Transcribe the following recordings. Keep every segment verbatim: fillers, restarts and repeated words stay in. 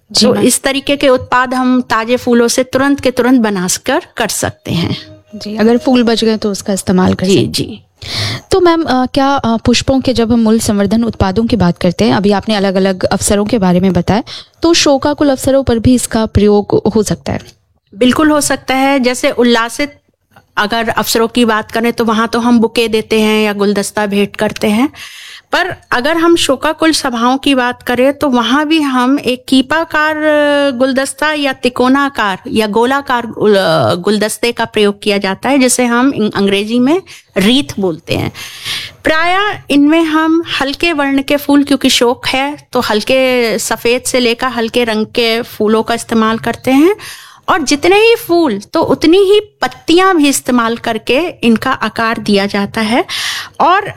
तो इस तरीके के उत्पाद हम ताजे फूलों से तुरंत के तुरंत बनाकर कर सकते हैं। जी, अगर फूल बच गए तो उसका इस्तेमाल कर सकते हैं। जी जी। तो मैम क्या आ, पुष्पों के जब हम मूल्य संवर्धन उत्पादों की बात करते हैं, अभी आपने अलग अलग अवसरों के बारे में बताया, तो शोकाकुल अवसरों पर भी इसका प्रयोग हो सकता है? बिल्कुल हो सकता है। जैसे उल्लासित अगर अवसरों की बात करें तो वहां तो हम बुके देते हैं या गुलदस्ता भेंट करते हैं, पर अगर हम शोकाकुल सभाओं की बात करें तो वहां भी हम एक कीपाकार गुलदस्ता या तिकोनाकार या गोलाकार गुलदस्ते का प्रयोग किया जाता है, जिसे हम अंग्रेजी में रीथ बोलते हैं। प्रायः इनमें हम हल्के वर्ण के फूल, क्योंकि शोक है तो हल्के सफेद से लेकर हल्के रंग के फूलों का इस्तेमाल करते हैं, और जितने ही फूल तो उतनी ही पत्तियां भी इस्तेमाल करके इनका आकार दिया जाता है। और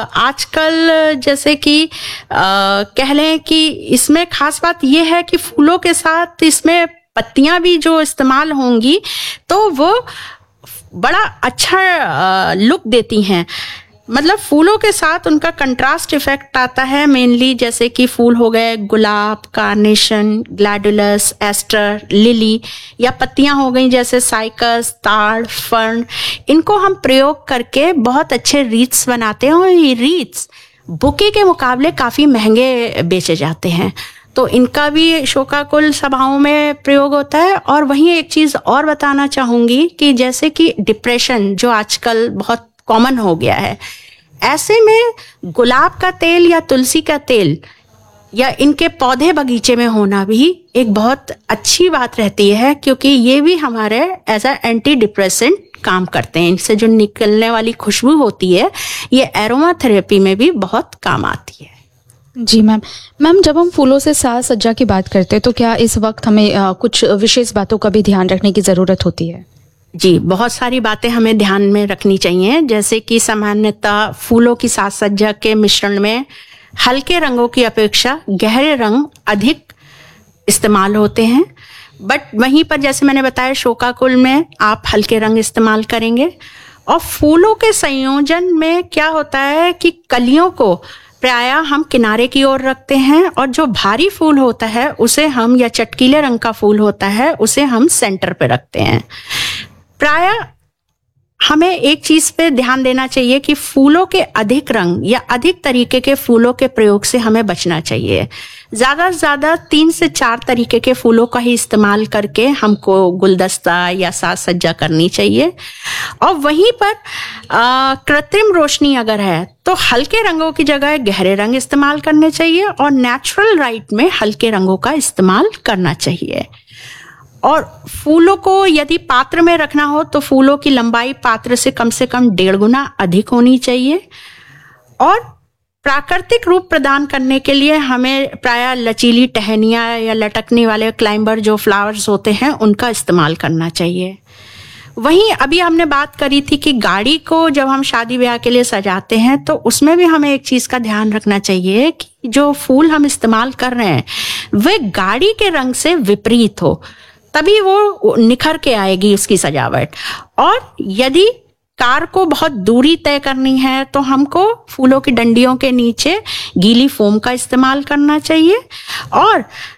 आजकल जैसे कि कह लें कि इसमें खास बात यह है कि फूलों के साथ इसमें पत्तियां भी जो इस्तेमाल होंगी तो वो बड़ा अच्छा लुक देती हैं। मतलब फूलों के साथ उनका कंट्रास्ट इफेक्ट आता है। मेनली जैसे कि फूल हो गए गुलाब, कार्नेशन, ग्लैडुलस, एस्टर, लिली, या पत्तियां हो गई जैसे साइकस, ताड़, फर्न। इनको हम प्रयोग करके बहुत अच्छे रीट्स बनाते हैं, और ये रीट्स बुके के मुकाबले काफ़ी महंगे बेचे जाते हैं। तो इनका भी शोकाकुल सभाओं में प्रयोग होता है। और वहीं एक चीज़ और बताना चाहूँगी कि जैसे कि डिप्रेशन जो आजकल बहुत कॉमन हो गया है, ऐसे में गुलाब का तेल या तुलसी का तेल या इनके पौधे बगीचे में होना भी एक बहुत अच्छी बात रहती है, क्योंकि ये भी हमारे एज अ एंटी डिप्रेसेंट काम करते हैं। इनसे जो निकलने वाली खुशबू होती है ये एरोमा थेरेपी में भी बहुत काम आती है। जी मैम। मैम जब हम फूलों से साज सज्जा की बात करते हैं तो क्या इस वक्त हमें आ, कुछ विशेष बातों का भी ध्यान रखने की ज़रूरत होती है? जी, बहुत सारी बातें हमें ध्यान में रखनी चाहिए। जैसे कि सामान्यतः फूलों की साज सज्जा के मिश्रण में हल्के रंगों की अपेक्षा गहरे रंग अधिक इस्तेमाल होते हैं, बट वहीं पर जैसे मैंने बताया शोकाकुल में आप हल्के रंग इस्तेमाल करेंगे। और फूलों के संयोजन में क्या होता है कि कलियों को प्रायः हम किनारे की ओर रखते हैं, और जो भारी फूल होता है उसे हम, या चटकीले रंग का फूल होता है उसे हम सेंटर पे रखते हैं। प्रायः हमें एक चीज पे ध्यान देना चाहिए कि फूलों के अधिक रंग या अधिक तरीके के फूलों के प्रयोग से हमें बचना चाहिए। ज्यादा से ज्यादा तीन से चार तरीके के फूलों का ही इस्तेमाल करके हमको गुलदस्ता या साज सज्जा करनी चाहिए। और वहीं पर आ, कृत्रिम रोशनी अगर है तो हल्के रंगों की जगह गहरे रंग इस्तेमाल करने चाहिए, और नेचुरल लाइट में हल्के रंगों का इस्तेमाल करना चाहिए। और फूलों को यदि पात्र में रखना हो तो फूलों की लंबाई पात्र से कम से कम डेढ़ गुना अधिक होनी चाहिए। और प्राकृतिक रूप प्रदान करने के लिए हमें प्रायः लचीली टहनियाँ या लटकने वाले क्लाइंबर जो फ्लावर्स होते हैं उनका इस्तेमाल करना चाहिए। वहीं अभी हमने बात करी थी कि गाड़ी को जब हम शादी ब्याह के लिए सजाते हैं तो उसमें भी हमें एक चीज़ का ध्यान रखना चाहिए कि जो फूल हम इस्तेमाल कर रहे हैं वे गाड़ी के रंग से विपरीत हो, तभी वो निखर के आएगी उसकी सजावट। और यदि कार को बहुत दूरी तय करनी है तो हमको फूलों की डंडियों के नीचे गीली फोम का इस्तेमाल करना चाहिए। और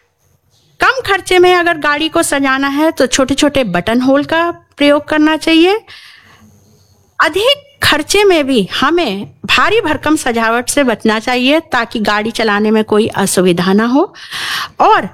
कम खर्चे में अगर गाड़ी को सजाना है तो छोटे छोटे बटन होल का प्रयोग करना चाहिए। अधिक खर्चे में भी हमें भारी भरकम सजावट से बचना चाहिए ताकि गाड़ी चलाने में कोई असुविधा ना हो। और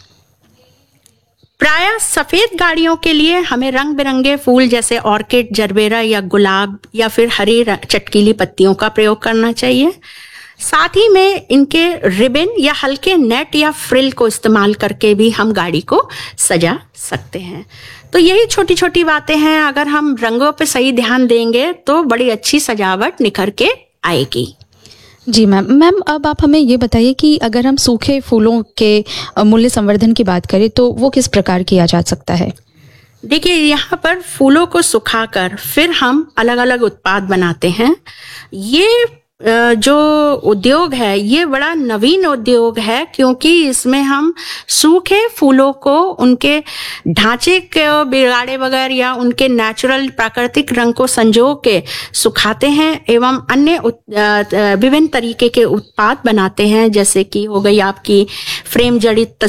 प्रायः सफेद गाड़ियों के लिए हमें रंग बिरंगे फूल जैसे ऑर्किड, जरबेरा या गुलाब या फिर हरी चटकीली पत्तियों का प्रयोग करना चाहिए। साथ ही में इनके रिबन या हल्के नेट या फ्रिल को इस्तेमाल करके भी हम गाड़ी को सजा सकते हैं। तो यही छोटी छोटी बातें हैं, अगर हम रंगों पे सही ध्यान देंगे तो बड़ी अच्छी सजावट निखर के आएगी। जी मैम। मैम अब आप हमें ये बताइए कि अगर हम सूखे फूलों के मूल्य संवर्धन की बात करें तो वो किस प्रकार किया जा सकता है? देखिए, यहाँ पर फूलों को सुखाकर फिर हम अलग अलग उत्पाद बनाते हैं। ये जो उद्योग है ये बड़ा नवीन उद्योग है, क्योंकि इसमें हम सूखे फूलों को उनके ढांचे के बिगाड़े बगैर या उनके नेचुरल प्राकृतिक रंग को संजो के सुखाते हैं एवं अन्य विभिन्न तरीके के उत्पाद बनाते हैं, जैसे कि हो गई आपकी फ्रेम जड़ित